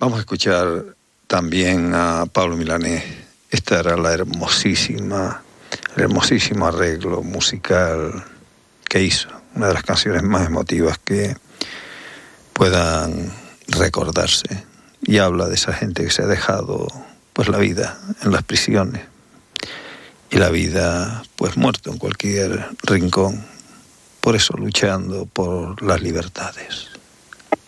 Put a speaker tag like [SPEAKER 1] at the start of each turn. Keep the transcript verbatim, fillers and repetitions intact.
[SPEAKER 1] Vamos a escuchar también a Pablo Milanés. Esta era la hermosísima, el hermosísimo arreglo musical que hizo. Una de las canciones más emotivas que puedan recordarse. Y habla de esa gente que se ha dejado pues la vida en las prisiones. Y la vida pues muerto en cualquier rincón. Por eso luchando por las libertades.